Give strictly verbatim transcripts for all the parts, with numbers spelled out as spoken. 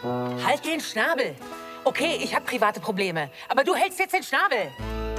Halt den Schnabel! Okay, ich habe private Probleme, aber du hältst jetzt den Schnabel!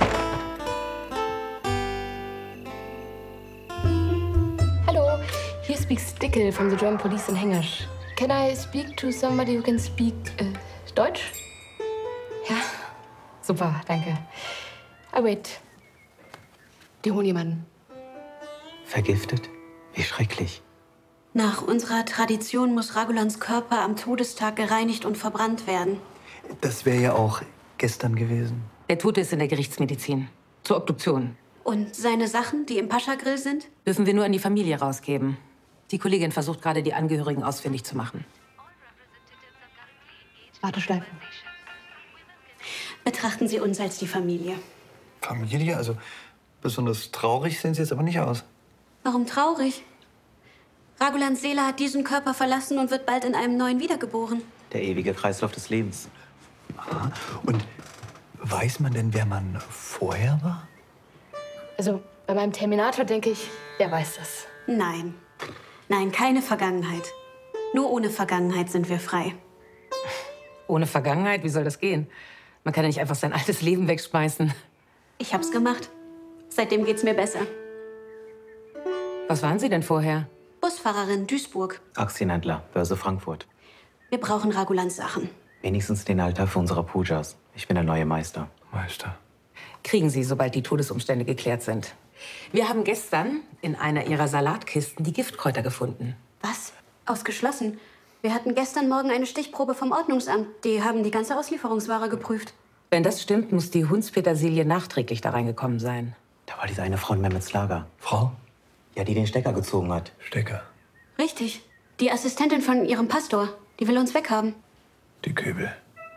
Hallo, here speaks Dickel from the German Police in Hengesch. Can I speak to somebody who can speak äh, Deutsch? Ja, super, danke. I wait. Die holen jemanden. Vergiftet? Wie schrecklich. Nach unserer Tradition muss Ragulans Körper am Todestag gereinigt und verbrannt werden. Das wäre ja auch gestern gewesen. Der Tote ist in der Gerichtsmedizin. Zur Obduktion. Und seine Sachen, die im Pascha-Grill sind? Dürfen wir nur an die Familie rausgeben. Die Kollegin versucht gerade, die Angehörigen ausfindig zu machen. Warteschleife. Betrachten Sie uns als die Familie. Familie? Also besonders traurig sehen Sie jetzt aber nicht aus. Warum traurig? Ragulans Seele hat diesen Körper verlassen und wird bald in einem neuen wiedergeboren. Der ewige Kreislauf des Lebens. Aha. Und weiß man denn, wer man vorher war? Also bei meinem Terminator denke ich, der weiß das. Nein. Nein, keine Vergangenheit. Nur ohne Vergangenheit sind wir frei. Ohne Vergangenheit? Wie soll das gehen? Man kann ja nicht einfach sein altes Leben wegschmeißen. Ich hab's gemacht. Seitdem geht's mir besser. Was waren Sie denn vorher? Busfahrerin, Duisburg. Aktienhändler, Börse Frankfurt. Wir brauchen Ragulans Sachen. Wenigstens den Altar für unsere Pujas. Ich bin der neue Meister. Meister. Kriegen Sie, sobald die Todesumstände geklärt sind. Wir haben gestern in einer Ihrer Salatkisten die Giftkräuter gefunden. Was? Ausgeschlossen. Wir hatten gestern Morgen eine Stichprobe vom Ordnungsamt. Die haben die ganze Auslieferungsware geprüft. Wenn das stimmt, muss die Hundspetersilie nachträglich da reingekommen sein. Da war diese eine Frau in Mehmets Lager. Frau? Ja, die den Stecker gezogen hat. Stecker? Richtig. Die Assistentin von Ihrem Pastor. Die will uns weghaben. Die Köbel.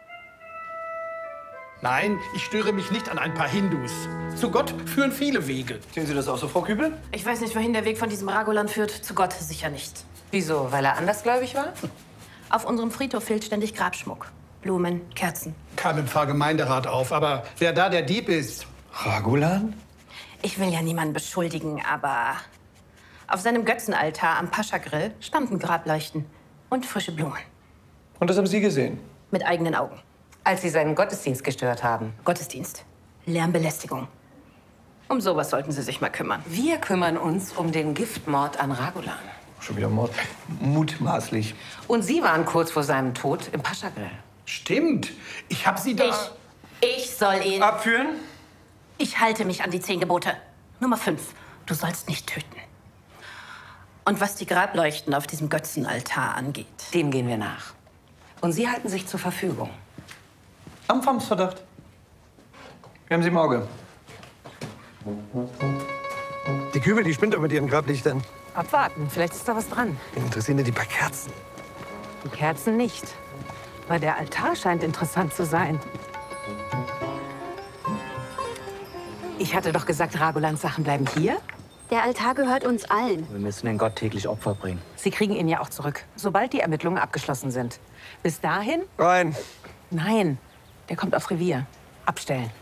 Nein, ich störe mich nicht an ein paar Hindus. Zu Gott führen viele Wege. Sehen Sie das auch so, Frau Kübel? Ich weiß nicht, wohin der Weg von diesem Ragulan führt. Zu Gott sicher nicht. Wieso? Weil er andersgläubig war? Auf unserem Friedhof fehlt ständig Grabschmuck. Blumen, Kerzen. Kam im Pfarrgemeinderat auf, aber wer da der Dieb ist? Ragulan? Ich will ja niemanden beschuldigen, aber auf seinem Götzenaltar am Pascha-Grill standen Grableuchten und frische Blumen. Und das haben Sie gesehen? Mit eigenen Augen. Als Sie seinen Gottesdienst gestört haben. Gottesdienst. Lärmbelästigung. Um sowas sollten Sie sich mal kümmern. Wir kümmern uns um den Giftmord an Ragulan. Schon wieder Mord. Mutmaßlich. Und Sie waren kurz vor seinem Tod im Pascha-Grill. Stimmt. Ich hab Sie da... Ich, ich soll ihn... Abführen? Ich halte mich an die zehn Gebote. Nummer fünf. Du sollst nicht töten. Und was die Grableuchten auf diesem Götzenaltar angeht. Dem gehen wir nach. Und Sie halten sich zur Verfügung. Anfangsverdacht. Wir haben Sie im Auge. Die Kübel, die spinnt doch mit ihren Grablichtern. Abwarten, vielleicht ist da was dran. Wen interessieren denn die paar Kerzen? Die Kerzen nicht. Weil der Altar scheint interessant zu sein. Ich hatte doch gesagt, Ragulans Sachen bleiben hier. Der Altar gehört uns allen. Wir müssen den Gott täglich Opfer bringen. Sie kriegen ihn ja auch zurück, sobald die Ermittlungen abgeschlossen sind. Bis dahin? Rein. Nein, der kommt auf Revier. Abstellen.